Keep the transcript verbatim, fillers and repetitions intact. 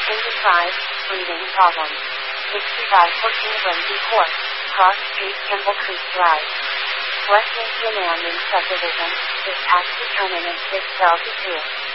Indecise, breathing problems. sixty-five fourteen Lindsay Court, Cross Street, Kimball Creek Drive. West Indian Land subdivision, is tax determinant six Delta two.